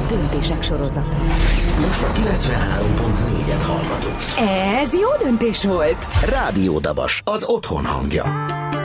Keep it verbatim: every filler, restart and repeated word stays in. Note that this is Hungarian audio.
Döntések sorozata. Most a kilencvenhárom pont négyet hallgatunk. Ez jó döntés volt! Rádió Dabas, az otthon hangja.